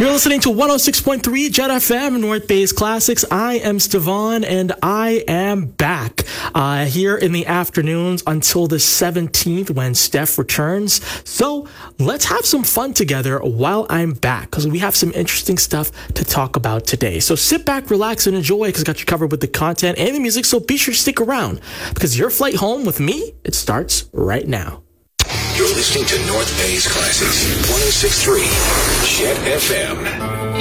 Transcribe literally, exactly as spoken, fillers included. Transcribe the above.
You're listening to one oh six point three Jet F M, North Bay's Classics. I am Stevon, and I am back uh, here in the afternoons until the seventeenth when Steph returns. So let's have some fun together while I'm back, because we have some interesting stuff to talk about today. So sit back, relax, and enjoy, because I got you covered with the content and the music. So be sure to stick around, because your flight home with me, it starts right now. You're listening to North Bay's Classics, one oh six point three Jet F M.